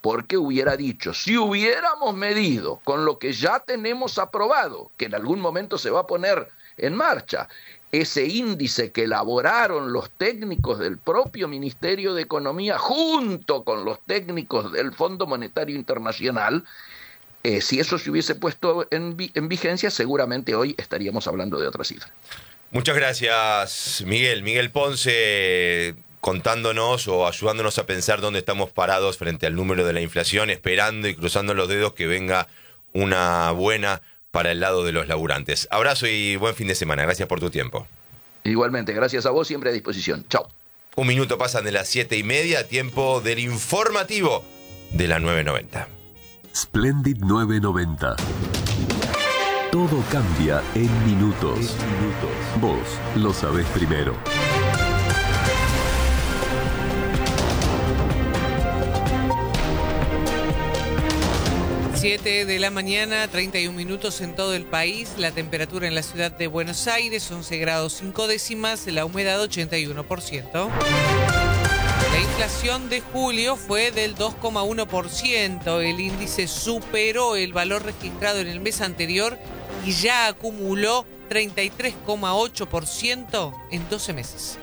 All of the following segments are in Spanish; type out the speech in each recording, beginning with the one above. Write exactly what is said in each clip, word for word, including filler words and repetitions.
porque hubiera dicho, si hubiéramos medido con lo que ya tenemos aprobado, que en algún momento se va a poner en marcha, ese índice que elaboraron los técnicos del propio Ministerio de Economía junto con los técnicos del Fondo Monetario Internacional, eh, si eso se hubiese puesto en, vi- en vigencia, seguramente hoy estaríamos hablando de otra cifra. Muchas gracias, Miguel. Miguel Ponce, contándonos o ayudándonos a pensar dónde estamos parados frente al número de la inflación, esperando y cruzando los dedos que venga una buena para el lado de los laburantes. Abrazo y buen fin de semana. Gracias por tu tiempo. Igualmente, gracias a vos, siempre a disposición. Chao. Un minuto pasan de las siete y media, tiempo del informativo de la nueve noventa. Splendid nueve noventa. Todo cambia en minutos. En minutos. Vos lo sabés primero. siete de la mañana, treinta y un minutos en todo el país. La temperatura en la ciudad de Buenos Aires, once grados cinco décimas, la humedad ochenta y uno por ciento. La inflación de julio fue del dos coma uno por ciento. El índice superó el valor registrado en el mes anterior y ya acumuló treinta y tres coma ocho por ciento en doce meses.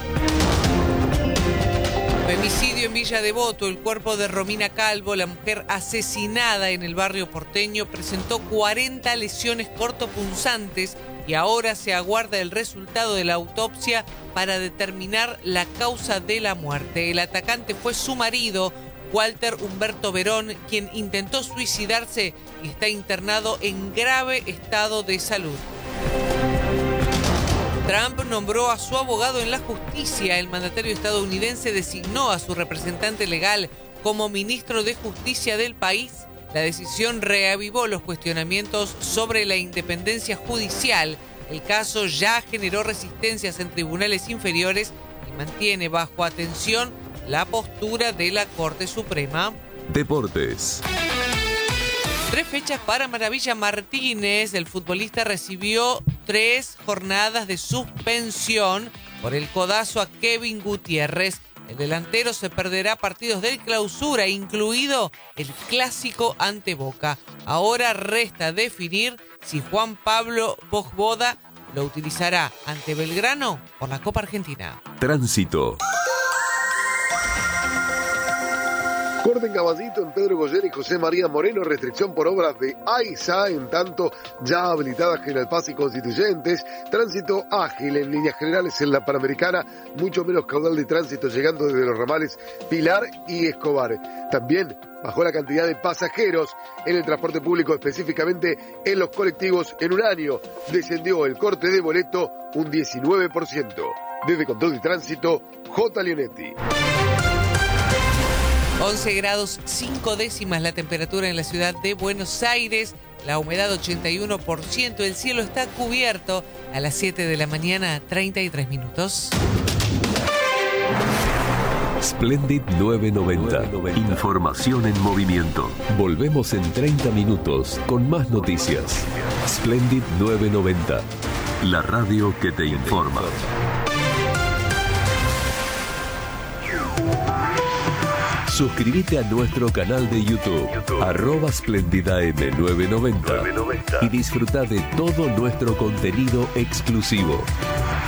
Femicidio en Villa Devoto. El cuerpo de Romina Calvo, la mujer asesinada en el barrio porteño, presentó cuarenta lesiones cortopunzantes y ahora se aguarda el resultado de la autopsia para determinar la causa de la muerte. El atacante fue su marido, Walter Humberto Verón, quien intentó suicidarse y está internado en grave estado de salud. Trump nombró a su abogado en la justicia. El mandatario estadounidense designó a su representante legal como ministro de Justicia del país. La decisión reavivó los cuestionamientos sobre la independencia judicial. El caso ya generó resistencias en tribunales inferiores y mantiene bajo atención la postura de la Corte Suprema. Deportes. Tres fechas para Maravilla Martínez. El futbolista recibió tres jornadas de suspensión por el codazo a Kevin Gutiérrez. El delantero se perderá partidos del Clausura, incluido el clásico ante Boca. Ahora resta definir si Juan Pablo Pogboda lo utilizará ante Belgrano por la Copa Argentina. Tránsito. Corte en Caballito, en Pedro Goyer y José María Moreno, restricción por obras de AISA, en tanto ya habilitadas General Paz y Constituyentes, tránsito ágil en líneas generales en la Panamericana, mucho menos caudal de tránsito llegando desde los ramales Pilar y Escobar. También bajó la cantidad de pasajeros en el transporte público, específicamente en los colectivos. En un año descendió el corte de boleto un diecinueve por ciento. Desde Control de Tránsito, J. Leonetti. once grados cinco décimas la temperatura en la ciudad de Buenos Aires, la humedad ochenta y uno por ciento, el cielo está cubierto. A las siete de la mañana, treinta y tres minutos. Splendid nueve noventa. Información en movimiento. Volvemos en treinta minutos con más noticias. Splendid nueve noventa. La radio que te informa. Suscríbete a nuestro canal de YouTube, YouTube. arroba Splendida M novecientos noventa y disfruta de todo nuestro contenido exclusivo.